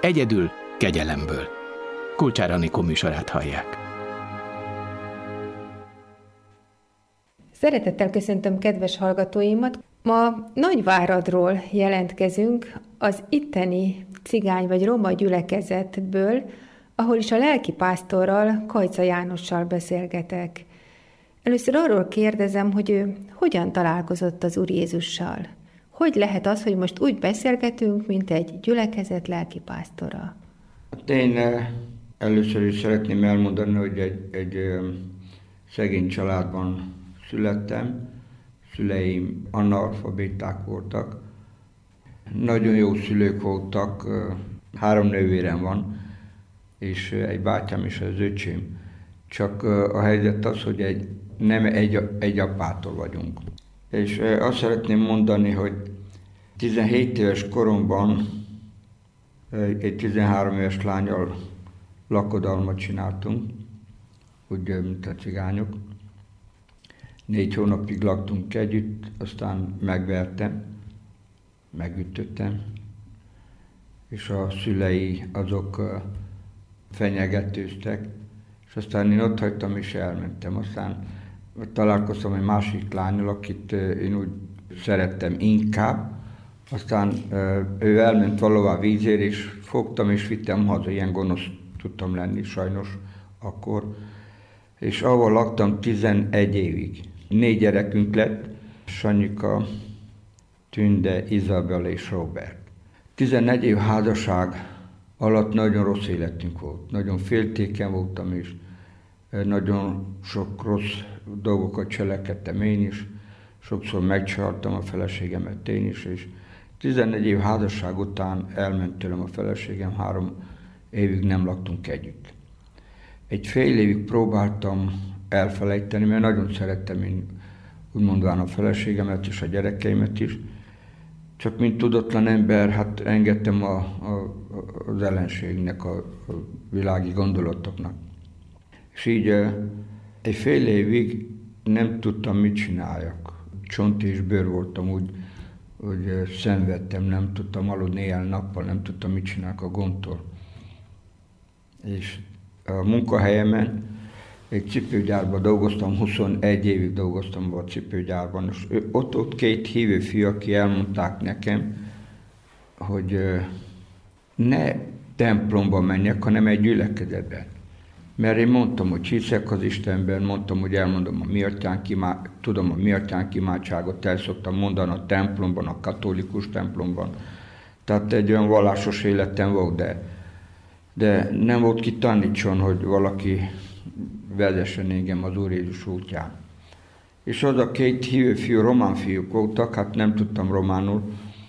Egyedül, kegyelemből. Kulcsár Anikó műsorát hallják. Szeretettel köszöntöm kedves hallgatóimat. Ma Nagyváradról jelentkezünk, az itteni cigány vagy roma gyülekezetből, ahol is a lelkipásztorral, Kajca Jánossal beszélgetek. Először arról kérdezem, hogy ő hogyan találkozott az Úr Jézussal. Hogy lehet az, hogy most úgy beszélgetünk, mint egy gyülekezet lelkipásztora? Hát én először is szeretném elmondani, hogy egy szegény családban születtem. Szüleim analfabéták voltak. Nagyon jó szülők voltak, 3 nővérem van, és egy bátyám és az öcsém. Csak a helyzet az, hogy nem egy apától vagyunk. És azt szeretném mondani, hogy 17 éves koromban egy 13 éves lánnyal lakodalmat csináltunk, úgy, mint a cigányok. 4 hónapig laktunk együtt, aztán megvertem, megütöttem, és a szülei azok fenyegetőztek, és aztán én ott hagytam és elmentem. Aztán találkoztam egy másik lánnyal, akit én úgy szerettem inkább, aztán ő elment valahová vízért, és fogtam és vittem haza, ilyen gonosz tudtam lenni sajnos akkor, és ahol laktam 11 évig. 4 gyerekünk lett, Sanyika, Tünde, Izabel és Robert. 11 év házasság alatt nagyon rossz életünk volt. Nagyon féltékeny voltam, és nagyon sok rossz dolgokat cselekedtem én is. Sokszor megcsaltam a feleségemet én is, és 14 év házasság után elment tőlem a feleségem, 3 évig nem laktunk együtt. Egy fél évig próbáltam elfelejteni, mert nagyon szerettem én úgymondván a feleségemet és a gyerekeimet is. Csak mint tudatlan ember, hát engedtem az ellenségnek, a világi gondolatoknak. És így egy fél évig nem tudtam, mit csináljak. Csont és bőr voltam, úgy szenvedtem, nem tudtam aludni éjjel-nappal, nem tudtam, mit csinálok a gondtól. És a munkahelyemen egy cipőgyárban dolgoztam, 21 évig dolgoztam a cipőgyárban, és ott 2 hívő fiú, aki elmondták nekem, hogy ne templomba menjek, hanem egy gyülekezetben. Mert én mondtam, hogy hiszek az Istenben, mondtam, hogy elmondom tudom a mi atyánk imádságot, el szoktam mondani a templomban, a katolikus templomban. Tehát egy olyan vallásos életem volt, de nem volt ki tanítson, hogy valaki vezessen engem az Úr Jézus útján. És az a 2 hívő fiú, román fiúk voltak, hát nem tudtam románul,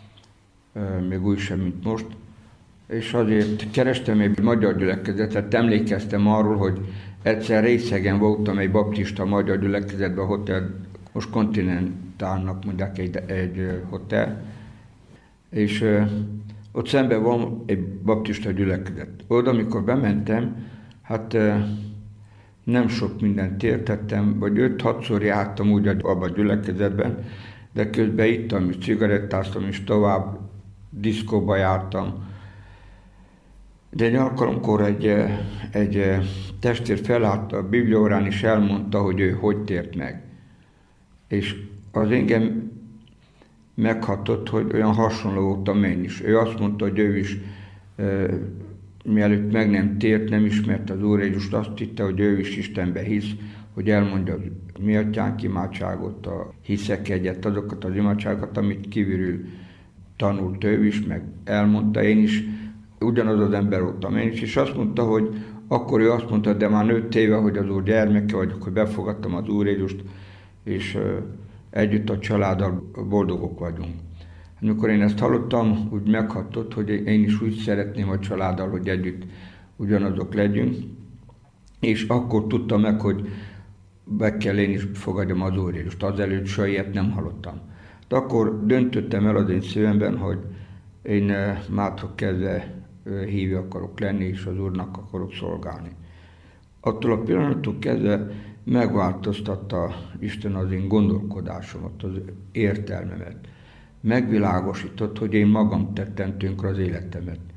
még úgy sem, mint most, és azért kerestem egy magyar gyülekezetet, emlékeztem arról, hogy egyszer részegen voltam egy baptista magyar gyülekezetben, a hotel, most Kontinentálnak mondják egy hotel, és ott szemben van egy baptista gyülekezet. Oda, amikor bementem, hát nem sok mindent értettem, vagy 5-6-szor jártam úgy abban a gyülekezetben, de közben ittam, és cigarettáztam, és tovább diszkóba jártam. De egy alkalomkor egy testvér felállt a bibliaórán, és elmondta, hogy ő hogy tért meg. És az engem meghatott, hogy olyan hasonló voltam én is. Ő azt mondta, hogy ő is, mielőtt meg nem tért, nem ismerte az Úr Jézust, azt hitte, hogy ő is Istenbe hisz, hogy elmondja a mi atyánk imádságot, a hiszek egyet, azokat az imádságokat, amit kívülről tanult ő is, meg elmondta én is, ugyanaz az ember voltam én is, és azt mondta, hogy akkor ő azt mondta, de már 5 éve, hogy az Úr gyermeke vagyok, hogy befogadtam az Úr Jézust, és együtt a családdal boldogok vagyunk. Amikor én ezt hallottam, úgy meghatott, hogy én is úgy szeretném a családdal, hogy együtt ugyanazok legyünk, és akkor tudtam meg, hogy be kell én is fogadjam az Úr Jézust. Azelőtt se ilyet nem hallottam. De akkor döntöttem el az én szívemben, hogy én mától kezdve hívő akarok lenni, és az Úrnak akarok szolgálni. Attól a pillanattól kezdve megváltoztatta Isten az én gondolkodásomat, az értelmemet. Megvilágosított, hogy én magam tettem tönkre az életemet.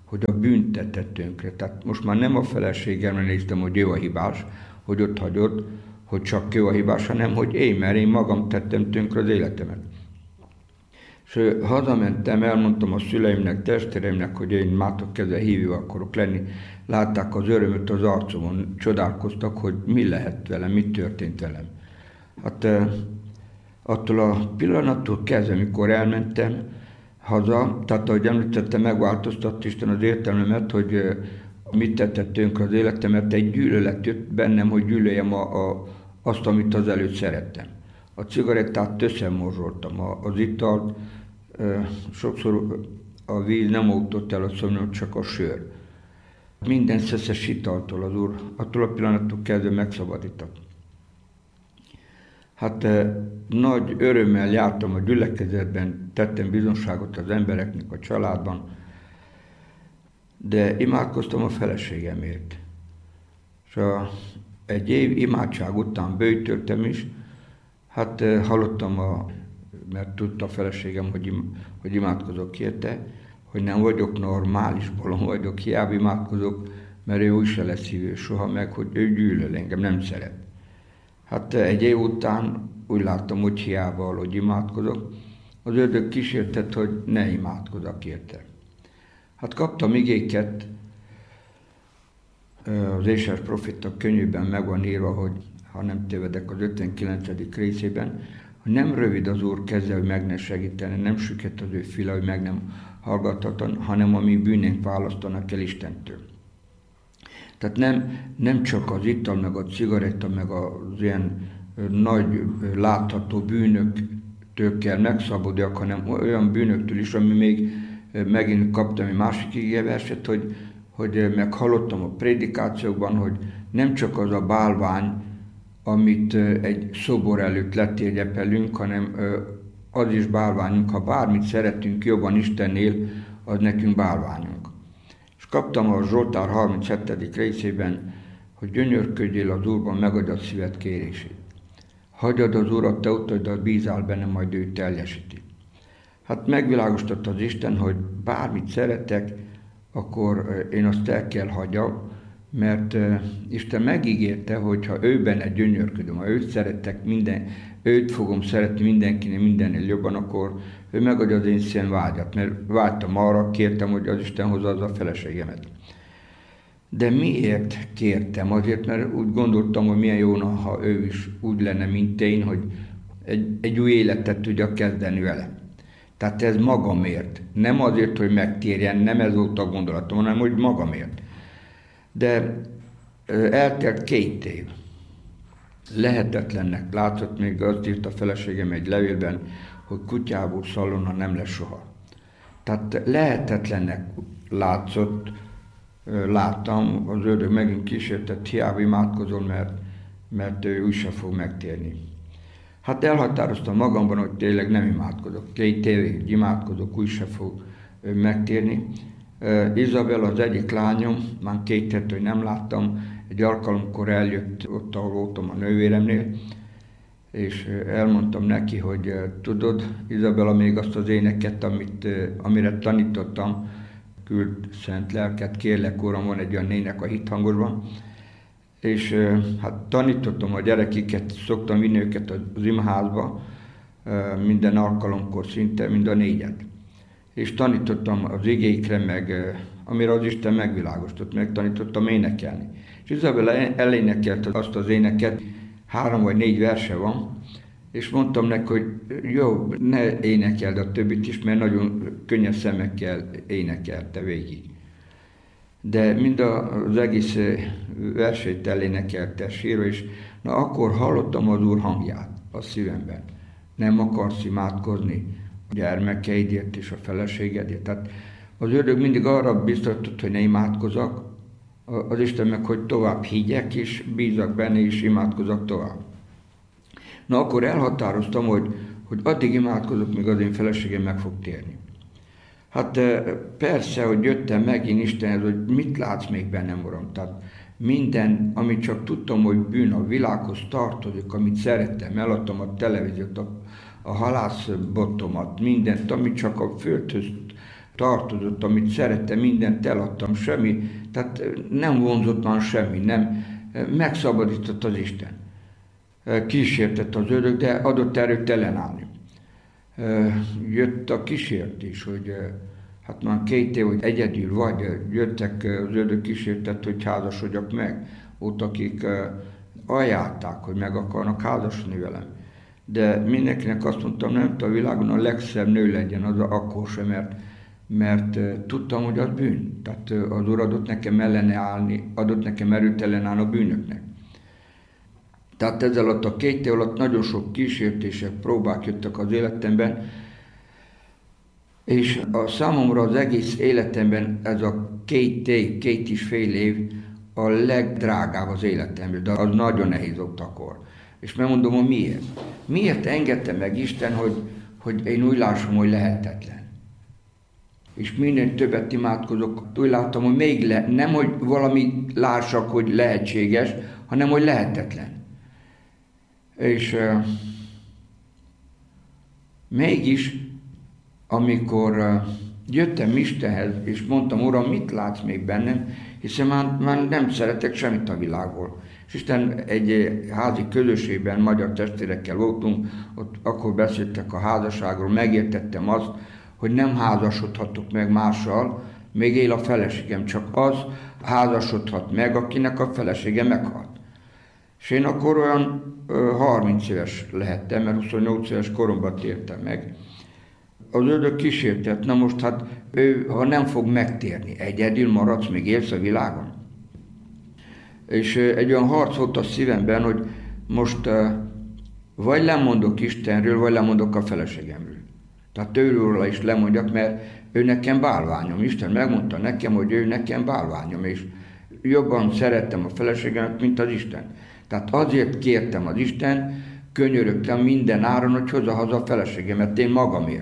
hogy a bűnt tette tönkre. Tehát most már nem a feleségemre néztem, hogy ő a hibás, hogy ott hagyott, hogy csak ő a hibás, hanem hogy mert én magam tettem tönkre az életemet. És hazamentem, elmondtam a szüleimnek, testvéreimnek, hogy én mátok kezdve hívő akarok lenni. Látták az örömöt az arcomon, csodálkoztak, hogy mi lehet velem, mi történt velem. Hát attól a pillanattól kezdve, amikor elmentem haza, tehát ahogy említettem, megváltoztatta Isten az értelmemet, hogy mit tette tönkre az életemet, egy gyűlölet jött bennem, hogy gyűlöljem azt, amit az előtt szerettem. A cigarettát összemorzsoltam, az italt, sokszor a víz nem oltott el a szomnyom, csak a sör. Minden szeszes italtól az Úr, attól a pillanattól kezdve megszabadított. Hát nagy örömmel jártam a gyülekezetben, tettem bizonságot az embereknek, a családban, de imádkoztam a feleségemért. És egy év imádság után böjtöltem is, hát hallottam, mert tudta a feleségem, hogy imádkozok érte, hogy nem vagyok normális, bolond vagyok, hiába imádkozok, mert ő úgy se lesz hívő soha meg, hogy ő gyűlöl engem, nem szeret. Hát egy év után úgy láttam, hogy hiába, hogy imádkozok, az ördög kísértett, hogy ne imádkozzak érte. Hát kaptam igéket, az Ésaiás proféta könyvében meg van írva, hogy ha nem tévedek az 59. részében, hogy nem rövid az Úr keze, hogy meg ne segítene, nem süket az ő fila, hogy meg nem hallgathatatlan, hanem ami bűnénk választanak el Istentől. Tehát nem csak az ital, meg a cigaretta, meg az ilyen nagy látható bűnöktől kell megszabaduljak, hanem olyan bűnöktől is, ami még megint kaptam egy másik igéverset, hogy meghallottam a prédikációkban, hogy nem csak az a bálvány, amit egy szobor előtt letérdepelünk, hanem az is bálványunk, ha bármit szeretünk jobban Istennél, az nekünk bálványunk. És kaptam a Zsoltár 37. részében, hogy gyönyörködjél az Úrban, megadja a szíved kérését. Hagyjad az Urat, te utaidat, bízál benne, majd ő teljesíti. Hát megvilágosította az Isten, hogy bármit szeretek, akkor én azt el kell hagyjam, mert Isten megígérte, hogy ha őben gyönyörködöm, ha őt szeretek, őt fogom szeretni mindenkinek, mindennél jobban, akkor ő megadja az én szíven vágyat, mert vágytam arra, kértem, hogy az Isten hozza az a feleségemet. De miért kértem? Azért, mert úgy gondoltam, hogy milyen jó, ha ő is úgy lenne, mint én, hogy egy új életet tudja kezdeni vele. Tehát ez magamért. Nem azért, hogy megtérjen, nem ez volt a gondolatom, hanem hogy magamért. De eltelt 2 év. Lehetetlennek látszott, még azt írt a feleségem egy levélben, hogy kutyából szalonna nem lesz soha. Tehát lehetetlennek látszott, láttam, az ördög megint kísértett, hiába imádkozol, mert ő úgyse fog megtérni. Hát elhatároztam magamban, hogy tényleg nem imádkozok. 2 évig imádkozok, úgyse fog megtérni. Izabel, az egyik lányom, már 2 hét, hogy nem láttam, egy alkalomkor eljött ott, ahol voltam a nővéremnél, és elmondtam neki, hogy tudod, Izabela, még azt az éneket, amire tanítottam, küld szent lelket, kérlek, Uram, van egy olyan ének a hithangosban, és hát tanítottam a gyerekeket, szoktam vinni őket az imaházba, minden alkalomkor szinte, mind a 4-et. És tanítottam az igékre, meg amire az Isten megvilágosított, megtanítottam énekelni. És Izabela elénekelt azt az éneket, 3 vagy 4 verse van, és mondtam neki, hogy jó, ne énekeld a többit is, mert nagyon könnyes szemekkel énekelte végig. De mind az egész versét elénekelte sírva, és na akkor hallottam az Úr hangját a szívemben. Nem akarsz imádkozni a gyermekeidért és a feleségedért. Tehát az ördög mindig arra biztatott, hogy ne imádkozzak, az Isten meg, hogy tovább higgyek, és bízak benne, és imádkozok tovább. Na akkor elhatároztam, hogy addig imádkozok, míg az én feleségem meg fog térni. Hát persze, hogy jöttem megint Istenhez, hogy mit látsz még bennem, Uram. Tehát minden, amit csak tudtam, hogy bűn, a világhoz tartozik, amit szerettem, eladtam a televíziót, a halászbotomat, mindent, amit csak a földhöz tartozott, amit szerettem, mindent eladtam, semmi, tehát nem vonzott már semmi, nem, megszabadított az Isten. Kísértett az ördög, de adott erőt ellenállni. Jött a kísértés, hogy hát már 2 év, hogy egyedül vagy, jöttek az ördög kísértett, hogy házasodjak meg. Ott, akik ajánlották, hogy meg akarnak házasodni velem. De mindenkinek azt mondtam, nem a világon a legszebb nő legyen, az akkor sem, mert tudtam, hogy az bűn. Tehát az Úr adott nekem ellene állni, adott nekem erőt ellenállni a bűnöknek. Tehát ezzel alatt a 2 év alatt nagyon sok kísértések, próbák jöttek az életemben, és a számomra az egész életemben ez a 2 év, 2,5 év a legdrágább az életemben, de az nagyon nehéz volt akkor. És megmondom, hogy miért. Miért engedte meg Isten, hogy én úgy lássam, hogy lehetetlen. És minden többet imádkozok, úgy láttam, hogy még nem, hogy valami lássak, hogy lehetséges, hanem, hogy lehetetlen. És mégis, amikor jöttem Istenhez, és mondtam, Uram, mit látsz még bennem, hiszen már nem szeretek semmit a világból. És Isten egy házi közösségben, magyar testvérekkel voltunk, ott akkor beszéltek a házasságról, megértettem azt, hogy nem házasodhatok meg mással, még él a feleségem, csak az házasodhat meg, akinek a felesége meghalt. És én akkor olyan 30 éves lehettem, mert 28 éves koromban tértem meg. Az ördög kísértett, na most hát ő, ha nem fog megtérni, egyedül maradsz, még élsz a világon. És egy olyan harc volt a szívemben, hogy most vagy lemondok Istenről, vagy lemondok a feleségemről. Tehát őről is lemondjak, mert ő nekem bálványom. Isten megmondta nekem, hogy ő nekem bálványom, és jobban szerettem a feleségemet, mint az Isten. Tehát azért kértem az Isten, könyörögtem minden áron, hogy hozza haza a feleségemet, én magamért.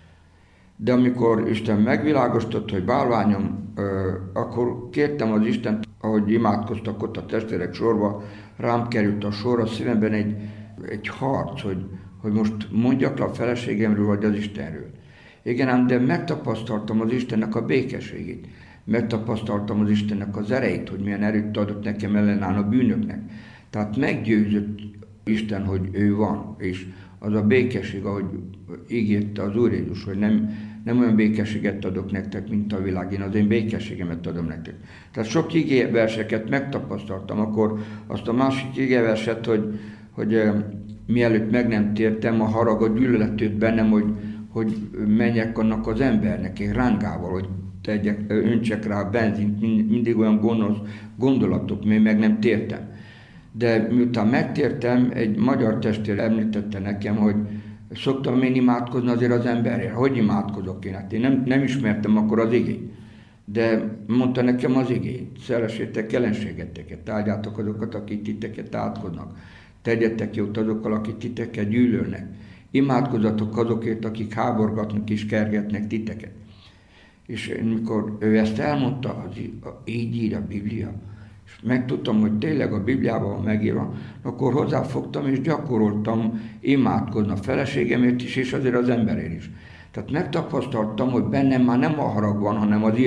De amikor Isten megvilágostott, hogy bálványom, akkor kértem az Istent, ahogy imádkoztak ott a testvérek sorba, rám került a sor, a szívemben egy harc, hogy most mondjak le a feleségemről, vagy az Istenről. Igen, ám de megtapasztaltam az Istennek a békességét, megtapasztaltam az Istennek az erejét, hogy milyen erőt adott nekem ellenállni a bűnöknek. Tehát meggyőzött Isten, hogy ő van, és az a békesség, ahogy ígérte az Úr Jézus, hogy nem olyan békességet adok nektek, mint a világ, én az én békességemet adom nektek. Tehát sok igéverseket megtapasztaltam, akkor azt a másik igéverset, hogy mielőtt meg nem tértem, a harag, a gyűlölet jött bennem, hogy menjek annak az embernek, egy rángával, hogy öntsek rá a benzint, mindig olyan gonosz gondolatok, még meg nem tértem. De miután megtértem, egy magyar testvér említette nekem, hogy szoktam én imádkozni azért az emberért. Hogy imádkozok én? Hát én nem ismertem akkor az igét. De mondta nekem az igét. Szeressétek ellenségeteket, áldjátok azokat, akik titeket átkoznak. Tegyetek jót azokkal, akik titeket gyűlölnek. Imádkozzatok azokért, akik háborgatnak és kergetnek titeket. És mikor ő ezt elmondta, így ír a Biblia, és megtudtam, hogy tényleg a Bibliában van megírva, akkor hozzáfogtam és gyakoroltam imádkozni a feleségemért is, és azért az emberért is. Tehát megtapasztaltam, hogy bennem már nem a harag van, hanem az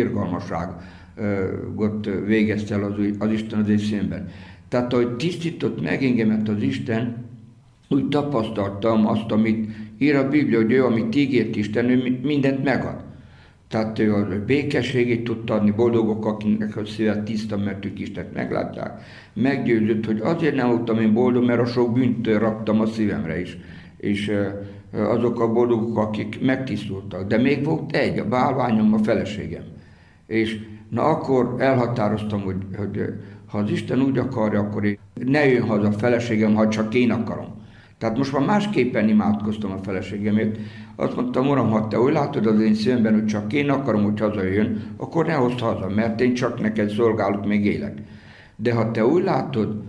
irgalmasságot végezte el az Isten az én szívemben. Tehát, ahogy tisztított meg engemet az Isten, úgy tapasztaltam azt, amit ír a Biblia, hogy ő, amit ígért Isten, ő mindent megad. Tehát ő a békességét tudta adni, boldogok, akinek a szíve tiszta, mert ők Istent meglátták. Meggyőzött, hogy azért nem voltam én boldog, mert a sok bűnt raktam a szívemre is. És azok a boldogok, akik megtisztultak. De még volt egy, a bálványom, a feleségem. És na akkor elhatároztam, hogy ha az Isten úgy akarja, akkor ne jön haza a feleségem, ha csak én akarom. Tehát most már másképpen imádkoztam a feleségemért. Azt mondtam, Uram, ha te úgy látod az én szívemben, hogy csak én akarom, hogy hazajöjjön, akkor ne hozd haza, mert én csak neked szolgálok, még élek. De ha te úgy látod,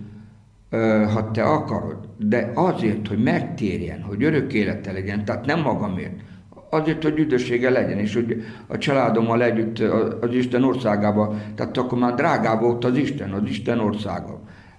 ha te akarod, de azért, hogy megtérjen, hogy örök élete legyen, tehát nem magamért, azért, hogy üdvössége legyen, és hogy a családommal együtt az Isten országába, tehát akkor már drágább volt az Isten országa.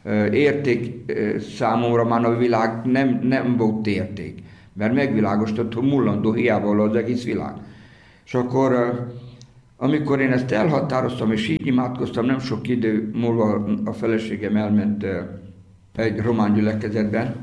Érték számomra már a világ nem volt érték, mert megvilágosodott, hogy mullandó hiába az egész világ. És akkor, amikor én ezt elhatároztam, és így imádkoztam, nem sok idő múlva a feleségem elment egy román gyülekezetben.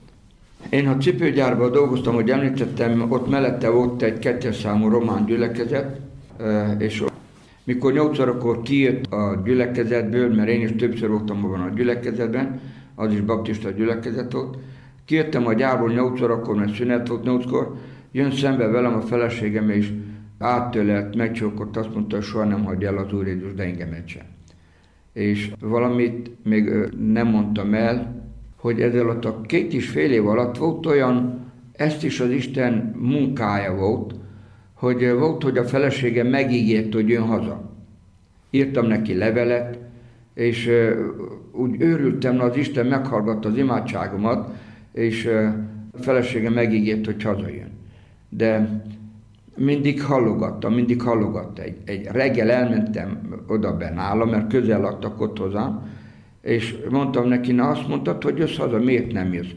Én a cipőgyárban dolgoztam, hogy említettem, ott mellette volt egy 2-es számú román gyülekezet, és mikor 8 órakor kijött a gyülekezetből, mert én is többször voltam abban a gyülekezetben, az is baptista gyülekezet volt, kijöttem a gyárból 8 órakor, mert szünet volt 8-kor, jön szembe velem a feleségem, és áttölelt, megcsókolt, azt mondta, hogy soha nem hagyja el az Úr Jézus, de engemet sem. És valamit még nem mondtam el, hogy ez alatt a 2,5 év alatt volt olyan, ezt is az Isten munkája volt, hogy a feleségem megígért, hogy jön haza. Írtam neki levelet, és úgy őrültem, hogy az Isten meghallgatta az imádságomat, és a feleségem megígért, hogy hazajön. De mindig hallogatta. Egy reggel elmentem oda be nála, mert közel laktak ott hozzám, és mondtam neki, na azt mondtad, hogy jössz haza, miért nem jössz?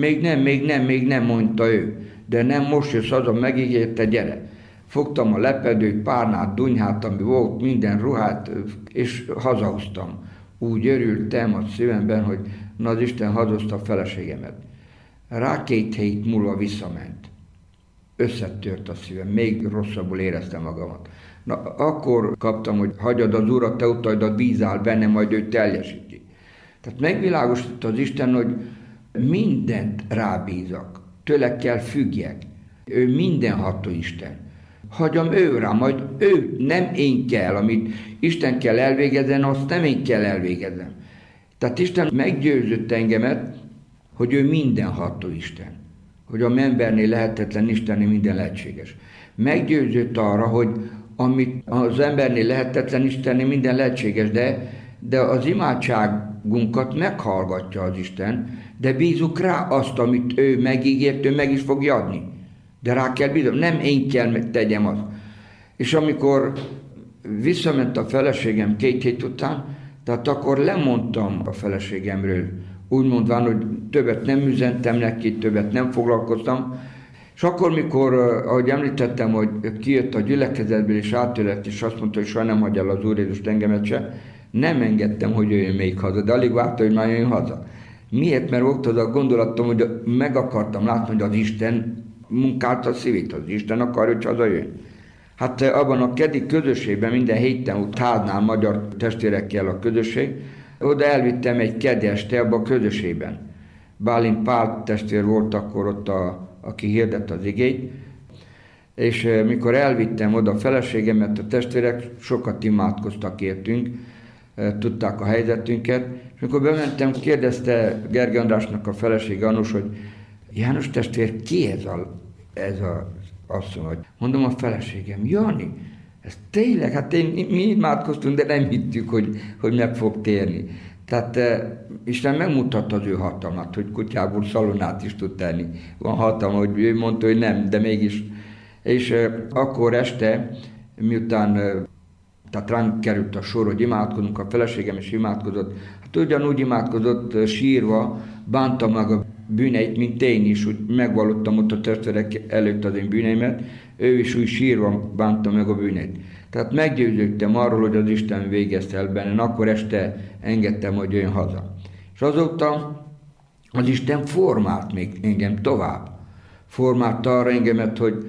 Még nem, mondta ő. De nem, most jössz haza, megígérte, gyere. Fogtam a lepedőt, párnát, dunyhát, ami volt, minden ruhát, és hazahoztam. Úgy örültem a szívemben, hogy na az Isten hazahozta a feleségemet. Rá 2 hét múlva visszament. Összetört a szívem, még rosszabbul éreztem magamat. Na, akkor kaptam, hogy hagyjad az Urat, te utaidat bízál benne, majd ő teljesíti. Tehát megvilágosította az Isten, hogy mindent rábízak, tőle kell függjek. Ő mindenható Isten. Hagyjam ő rá, majd ő, nem én kell, amit Isten kell elvégezni, azt nem én kell elvégezem. Tehát Isten meggyőzött engemet, hogy ő mindenható Isten. Hogy a embernél lehetetlen, Istennél minden lehetséges. Meggyőzött arra, hogy amit az embernél lehetetlen, Istennél minden lehetséges, de az imádságunkat meghallgatja az Isten, de bízunk rá azt, amit ő megígért, ő meg is fogja adni. De rá kell bízom, nem én kell tegyem azt. És amikor visszament a feleségem 2 hét után, tehát akkor lemondtam a feleségemről, úgy mondván, hogy többet nem üzentem neki, többet nem foglalkoztam. És akkor, mikor, ahogy említettem, hogy kijött a gyülekezetből és átölelt, és azt mondta, hogy soha nem hagyja el az Úr Jézus engemet se, nem engedtem, hogy jöjjön még haza, de alig várta, hogy már jöjjön haza. Miért? Mert volt az a gondolatom, hogy meg akartam látni, hogy az Isten munkált a szívét, az Isten akar, hogy hazajön. Hát abban a kedi közösségben minden héten ott háznál magyar testvérekkel a közösség, oda elvittem egy kedi este abban a közösségben. Bálint Pál testvér volt akkor ott, aki hirdett az igét, és mikor elvittem oda a feleségemet, a testvérek sokat imádkoztak értünk, tudták a helyzetünket, és mikor bementem, kérdezte Gergely Andrásnak a felesége Anus, hogy János testvér, ki ez a asszony? Mondom, a feleségem, Jani, ez tényleg, hát mi imádkoztunk, de nem hittük, hogy meg fog térni. Tehát Isten megmutatta az ő hatalmat, hogy kutyából szalonát is tud tenni. Van hatalma, hogy ő mondta, hogy nem, de mégis. És akkor este, miután tehát ránk került a sor, hogy imádkozunk, a feleségem is imádkozott, hát ugyanúgy imádkozott sírva, bánta meg a bűneit, mint én is, úgy megvallottam ott a testvérek előtt az én bűneimet, ő is úgy sírva bánta meg a bűneit. Tehát meggyőződtem arról, hogy az Isten végezte el benne, akkor este engedtem, hogy jöjjön haza. És azóta az Isten formált még engem tovább. Formálta arra engemet, hogy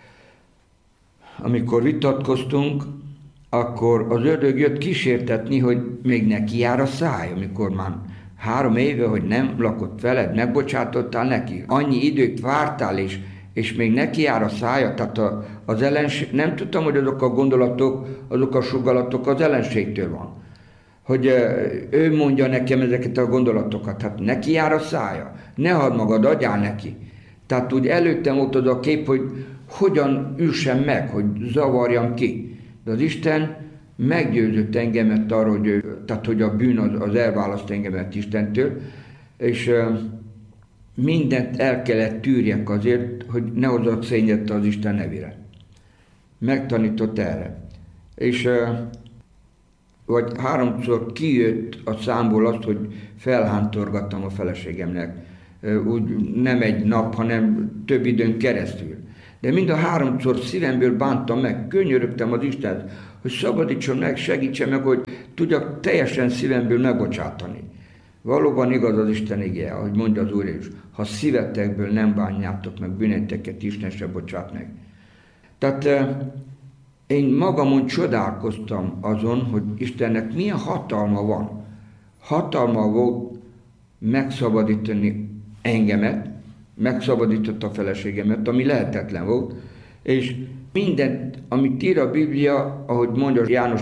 amikor vitatkoztunk, akkor az ördög jött kísértetni, hogy még neki jár a száj, amikor már 3 éve, hogy nem lakott veled, megbocsátottál neki. Annyi időt vártál, és még neki jár a szája, tehát az ellenség, nem tudtam, hogy azok a gondolatok, azok a sugalatok az ellenségtől van. Hogy ő mondja nekem ezeket a gondolatokat, hát neki jár a szája, ne hadd magad, adjál neki. Tehát úgy előttem ott az a kép, hogy hogyan üssem meg, hogy zavarjam ki. De az Isten meggyőzött engemet arra, hogy a bűn az elválaszt engemet Istentől, és mindent el kellett tűrjek azért, hogy ne hozzak szégyet az Isten nevére. Megtanított erre. És vagy 3-szor kijött a számból azt, hogy felhántorgattam a feleségemnek. Úgy nem egy nap, hanem több időn keresztül. De mind a háromszor szívemből bántam meg, könyörögtem az Istent, hogy szabadítson meg, segítsen meg, hogy tudjak teljesen szívemből megbocsátani. Valóban igaz az Isten igéje, ahogy mondja az Úr Jézus, ha szívetekből nem bánjátok meg bűneiteket, Isten se bocsát meg. Tehát én magamon csodálkoztam azon, hogy Istennek milyen hatalma van. Hatalma volt megszabadítani engemet, megszabadította a feleségemet, ami lehetetlen volt, és mindent, amit ír a Biblia, ahogy mondja János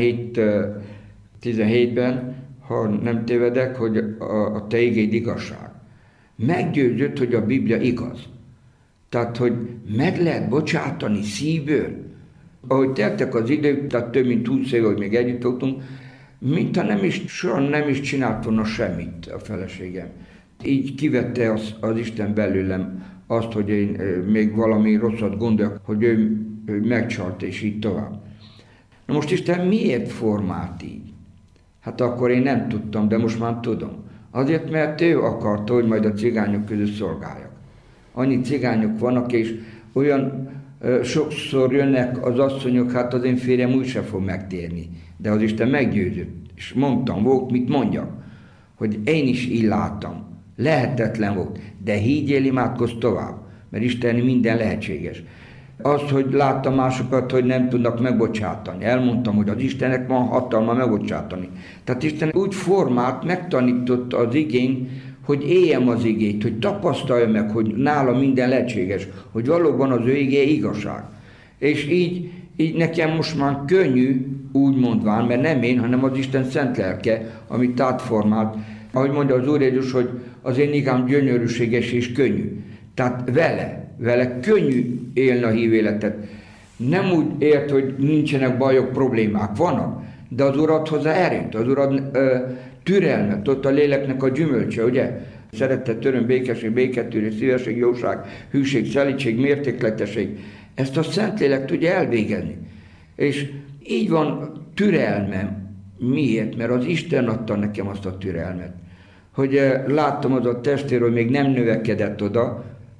17-ben, ha nem tévedek, hogy a te igéd igazság. Meggyőzött, hogy a Biblia igaz. Tehát, hogy meg lehet bocsátani szívből. Ahogy teltek az idők, tehát több mint 20 év, hogy még együtt voltunk, mintha soha nem is csinált volna semmit a feleségem. Így kivette az Isten belőlem azt, hogy én még valami rosszat gondolok, hogy ő megcsalt, és így tovább. Na most Isten miért formált így? Hát akkor én nem tudtam, de most már tudom. Azért, mert ő akarta, hogy majd a cigányok között szolgáljak. Annyi cigányok vannak, és olyan sokszor jönnek az asszonyok, hát az én férjem úgy sem fog megtérni. De az Isten meggyőzött, és mondtam, volt mit mondjak, hogy én is így láttam. Lehetetlen volt, de higgyél, imádkozz tovább, mert Isten minden lehetséges. Az, hogy láttam másokat, hogy nem tudnak megbocsátani. Elmondtam, hogy az Istennek van hatalma megbocsátani. Tehát Isten úgy formált, megtanított az igény, hogy éljem az igét, hogy tapasztalja meg, hogy nála minden lehetséges, hogy valóban az ő igéje igazság. És így nekem most már könnyű, úgy mondván, mert nem én, hanem az Isten szent lelke, amit átformált. Ahogy mondja az Úr Jézus, hogy az én igám gyönyörűséges és könnyű. Tehát vele könnyű élni a hívéletet. Nem úgy ért, hogy nincsenek bajok, problémák, vannak, de az Úr ad hozzá erőt, az Úr ad türelmet, ott a léleknek a gyümölcse, ugye? Szeretet, öröm, békesség, béketűrés, szívesség, jóság, hűség, szelídség, mértékletesség. Ezt a Szentlélek tudja elvégezni. És így van türelmem. Miért? Mert az Isten adta nekem azt a türelmet. Hogy láttam az a testvér, hogy még nem növekedett oda,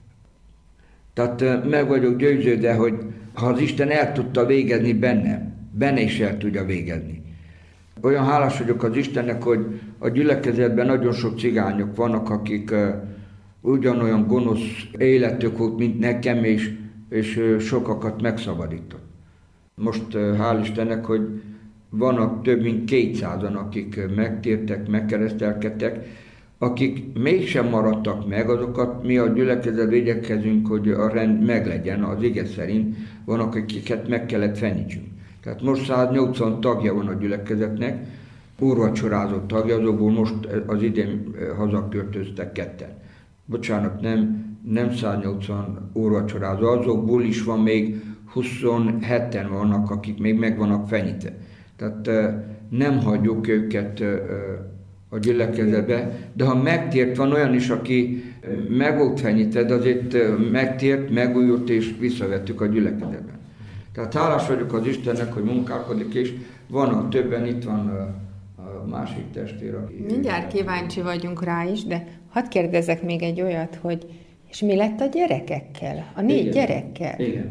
tehát meg vagyok győződve, hogy ha az Isten el tudta végezni bennem, benne is el tudja végezni. Olyan hálás vagyok az Istennek, hogy a gyülekezetben nagyon sok cigányok vannak, akik ugyanolyan gonosz életük volt, mint nekem, és sokakat megszabadított. Most hál' Istennek, hogy vannak több mint 200-an, akik megtértek, megkeresztelkedtek, akik mégsem maradtak meg, azokat mi a gyülekezetben igyekezünk, hogy a rend meglegyen, az ige szerint vannak, akiket meg kellett fenítsünk. Tehát most 180 tagja van a gyülekezetnek, úrvacsorázó tagja, azokból most az idén hazaköltöztek ketten. Bocsánat, nem 180 úrvacsorázó, azokból is van még 27-en vannak, akik még meg vannak fenyítve. Tehát nem hagyjuk őket a gyülekezetbe, de ha megtért, van olyan is, aki meg volt fenyítve, de azért megtért, megújult és visszavettük a gyülekezetbe. Tehát hálás vagyok az Istennek, hogy munkálkodik, és vannak többen, itt van a másik testvér, aki... Mindjárt kíváncsi vagyunk rá is, de hadd kérdezzek még egy olyat, hogy és mi lett a gyerekekkel? A 4 gyerekkel? Igen.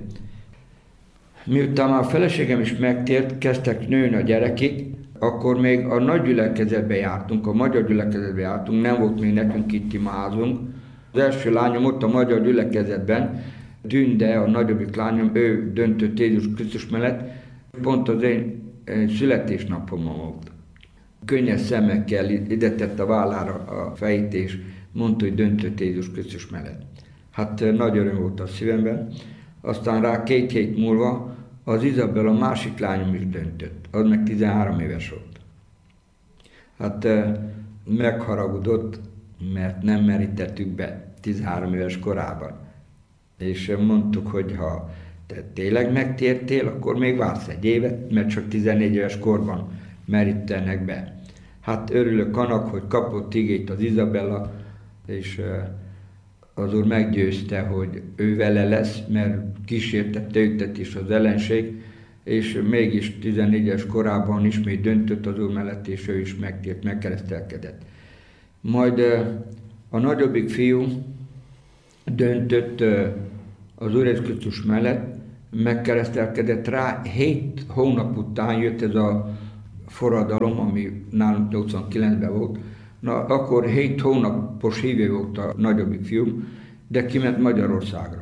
Miután már a feleségem is megtért, kezdtek nőni a gyerekek, akkor még a nagy gyülekezetbe jártunk, a magyar gyülekezetbe jártunk, nem volt még nekünk itt imázunk. Az első lányom ott a magyar gyülekezetben, Tünde, a nagyobbik lányom, ő döntött Jézus Krisztus mellett, pont az én születésnapomon volt. Könnyes szemekkel ide tett a vállára a fejét, és mondta, hogy döntött Jézus Krisztus mellett. Hát nagy öröm volt a szívemben. Aztán rá 2 hét múlva az Izabel, a másik lányom is döntött. Az meg 13 éves volt. Hát megharagudott, mert nem merítettük be 13 éves korában. És mondtuk, hogy ha te tényleg megtértél, akkor még vársz 1 évet, mert csak 14 éves korban merítenek be. Hát örülök annak, hogy kapott igét az Izabella, és az Úr meggyőzte, hogy ő vele lesz, mert kísértette őket is az ellenség, és mégis 14 éves korában ismét döntött az Úr mellett, és ő is megtért, megkeresztelkedett. Majd a nagyobbik fiú döntött az Úr Jézus Krisztus mellett, megkeresztelkedett rá, 7 hónap után jött ez a forradalom, ami nálunk 89-ben volt. Na, akkor 7 hónapos hívő volt a nagyobbik fiúm, de kiment Magyarországra.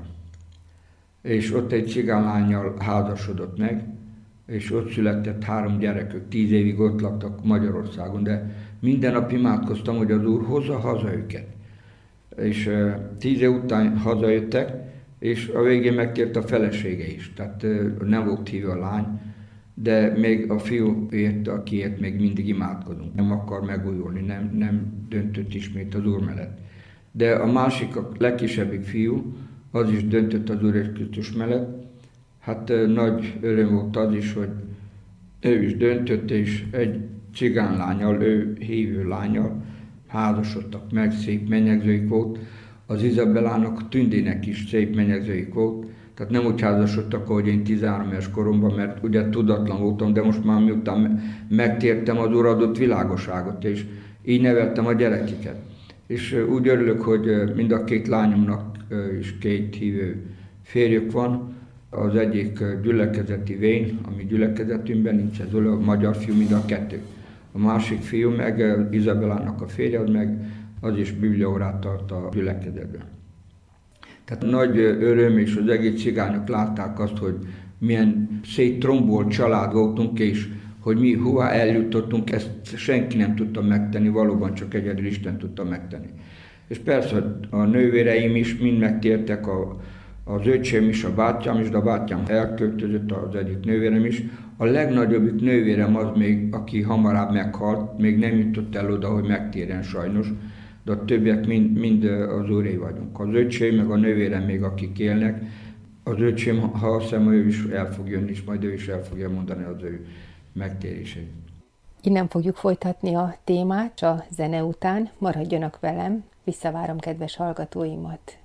És ott egy cigánylánnyal házasodott meg, és ott született 3 gyerekük, 10 évig ott laktak Magyarországon, de minden nap imádkoztam, hogy az Úr hozza haza őket. És 10 év után hazajöttek, és a végén megtért a felesége is, tehát nem volt hívő a lány, de még a fiúért, akiért még mindig imádkozunk. Nem akar megújulni, nem döntött ismét az Úr mellett. De a másik, a legkisebbik fiú, az is döntött az Úr Jézus Krisztus mellett. Hát nagy öröm volt az is, hogy ő is döntött, és egy cigánylánnyal, ő hívő lánnyal házasodtak meg, szép menyegzőik volt. Az Izabellának, a Tündének is szép menyegzőik volt, tehát nem úgy házasodtak, ahogy én 13 éves koromban, mert ugye tudatlan voltam, de most már miután megtértem, az Úr adott világosságot, és így neveltem a gyerekeket. És úgy örülök, hogy mind a 2 lányomnak is 2 hívő férjük van. Az egyik gyülekezeti vén, ami gyülekezetünkben nincs, ez a magyar fiú, mind a 2. A másik fiú, meg Izabellának a férje, az is bibliaórát tart a gyülekezetben. Tehát nagy öröm, és az egész cigányok látták azt, hogy milyen széttrombolt család voltunk, és hogy mi hová eljutottunk, ezt senki nem tudta megtenni, valóban csak egyedül Isten tudta megtenni. És persze a nővéreim is mind megtértek, az öcsém is, a bátyám is, de a bátyám elköltözött, az egyik nővérem is. A legnagyobbik nővérem az még, aki hamarabb meghalt, még nem jutott el oda, hogy megtérjen sajnos, de a többiek mind az Úré vagyunk. Az öcsém, meg a nővérem még, akik élnek, az öcsém, ha azt hiszem, ő is el fog jönni, és majd ő is el fogja mondani az ő megtérését. Innen fogjuk folytatni a témát a zene után. Maradjanak velem, visszavárom kedves hallgatóimat.